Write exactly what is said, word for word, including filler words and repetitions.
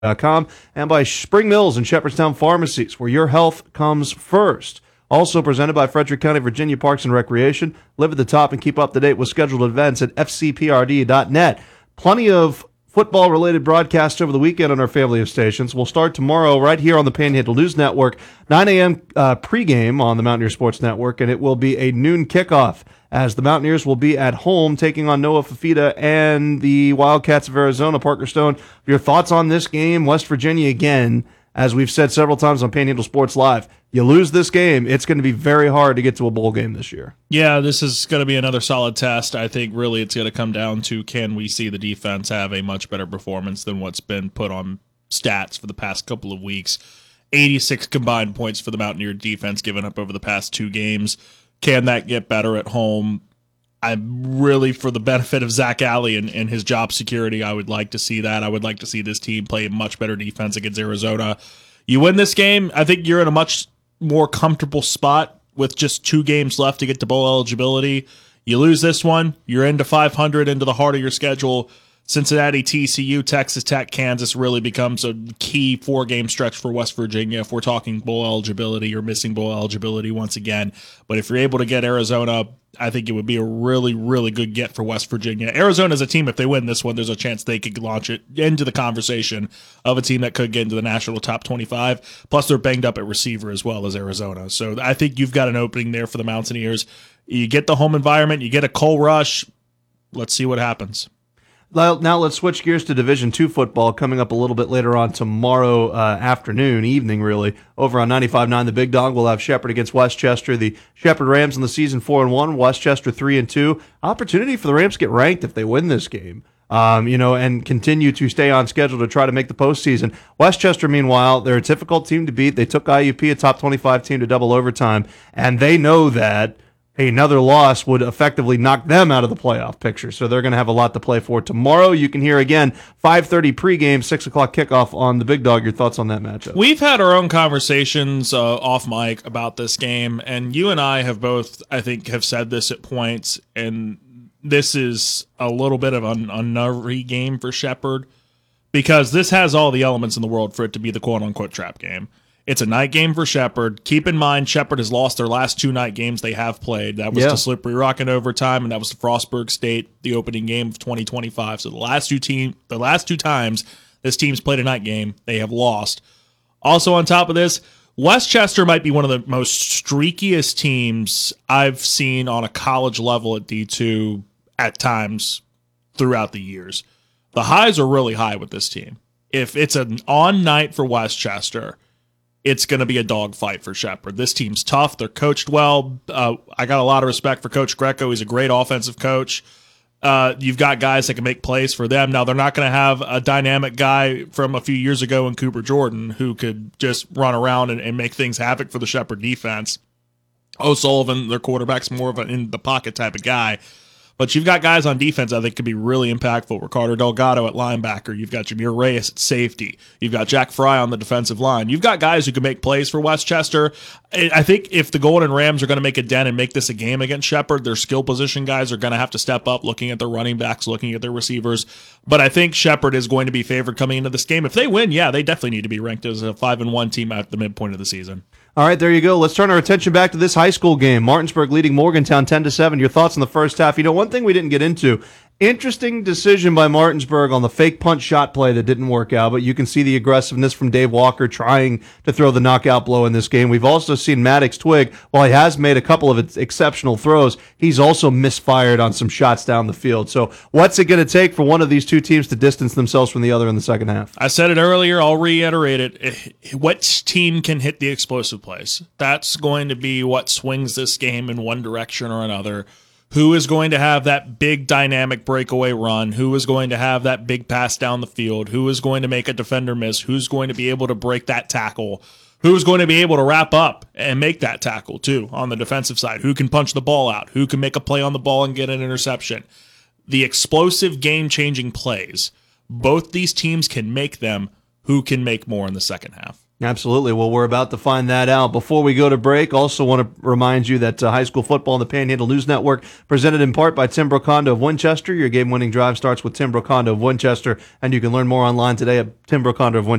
dot com, and by Spring Mills and Shepherdstown Pharmacies, where your health comes first. Also presented by Frederick County, Virginia Parks and Recreation. Live at the top and keep up to date with scheduled events at f c p r d dot net. Plenty of football-related broadcasts over the weekend on our family of stations. We'll start tomorrow right here on the Panhandle News Network, nine a.m. Uh, pregame on the Mountaineer Sports Network, and it will be a noon kickoff as the Mountaineers will be at home taking on Noah Fafita and the Wildcats of Arizona. Parker Stone, your thoughts on this game? West Virginia, again, as we've said several times on Panhandle Sports Live, you lose this game, it's going to be very hard to get to a bowl game this year. Yeah, this is going to be another solid test. I think really it's going to come down to, can we see the defense have a much better performance than what's been put on stats for the past couple of weeks. eighty-six combined points for the Mountaineer defense given up over the past two games. Can that get better at home? I'm really, for the benefit of Zach Alley and, and his job security, I would like to see that. I would like to see this team play a much better defense against Arizona. You win this game, I think you're in a much more comfortable spot with just two games left to get to bowl eligibility. You lose this one, you're into five hundred, into the heart of your schedule. Cincinnati, T C U, Texas Tech, Kansas really becomes a key four-game stretch for West Virginia if we're talking bowl eligibility or missing bowl eligibility once again. But if you're able to get Arizona, I think it would be a really, really good get for West Virginia. Arizona is a team, if they win this one, there's a chance they could launch it into the conversation of a team that could get into the national top twenty-five. Plus, they're banged up at receiver as well as Arizona. So I think you've got an opening there for the Mountaineers. You get the home environment, you get a coal rush. Let's see what happens. Now let's switch gears to Division two football coming up a little bit later on tomorrow uh, afternoon, evening really, over on ninety-five point nine The Big Dog. We'll have Shepherd against Westchester. The Shepherd Rams in the season four and one, Westchester three and two. Opportunity for the Rams to get ranked if they win this game. Um, you know, and continue to stay on schedule to try to make the postseason. Westchester, meanwhile, they're a difficult team to beat. They took I U P, a top twenty-five team, to double overtime, and they know that another loss would effectively knock them out of the playoff picture. So they're going to have a lot to play for tomorrow. You can hear again five thirty pregame, six o'clock kickoff on the Big Dog. Your thoughts on that matchup? We've had our own conversations uh, off mic about this game, and you and I have both, I think, have said this at points, and this is a little bit of an unnerving game for Shepherd because this has all the elements in the world for it to be the quote-unquote trap game. It's a night game for Shepherd. Keep in mind, Shepherd has lost their last two night games they have played. That was yeah. to Slippery Rock in overtime, and that was to Frostburg State, the opening game of twenty twenty-five. So the last two team, the last two times this team's played a night game, they have lost. Also on top of this, Westchester might be one of the most streakiest teams I've seen on a college level at D two at times throughout the years. The highs are really high with this team. If it's an on night for Westchester, it's going to be a dogfight for Shepherd. This team's tough. They're coached well. Uh, I got a lot of respect for Coach Greco. He's a great offensive coach. Uh, you've got guys that can make plays for them. Now, they're not going to have a dynamic guy from a few years ago in Cooper Jordan who could just run around and, and make things havoc for the Shepherd defense. O'Sullivan, their quarterback's more of an in-the-pocket type of guy. But you've got guys on defense I think could be really impactful. Ricardo Delgado at linebacker. You've got Jameer Reyes at safety. You've got Jack Fry on the defensive line. You've got guys who can make plays for Westchester. I think if the Golden Rams are going to make a dent and make this a game against Shepherd, their skill position guys are going to have to step up, looking at their running backs, looking at their receivers. But I think Shepherd is going to be favored coming into this game. If they win, yeah, they definitely need to be ranked as a five and one team at the midpoint of the season. All right, there you go. Let's turn our attention back to this high school game. Martinsburg leading Morgantown ten to seven. Your thoughts on the first half? You know, one thing we didn't get into, interesting decision by Martinsburg on the fake punch shot play that didn't work out, but you can see the aggressiveness from Dave Walker trying to throw the knockout blow in this game. We've also seen Maddox Twig, while he has made a couple of exceptional throws, he's also misfired on some shots down the field. So what's it going to take for one of these two teams to distance themselves from the other in the second half? I said it earlier, I'll reiterate it. Which team can hit the explosive plays? That's going to be what swings this game in one direction or another. Who is going to have that big dynamic breakaway run? Who is going to have that big pass down the field? Who is going to make a defender miss? Who's going to be able to break that tackle? Who's going to be able to wrap up and make that tackle too on the defensive side? Who can punch the ball out? Who can make a play on the ball and get an interception? The explosive game-changing plays, both these teams can make them. Who can make more in the second half? Absolutely. Well, we're about to find that out. Before we go to break, also want to remind you that uh, high school football on the Panhandle News Network, presented in part by Tim Brocondo of Winchester. Your game-winning drive starts with Tim Brocondo of Winchester, and you can learn more online today at Tim Brocondo of Winchester.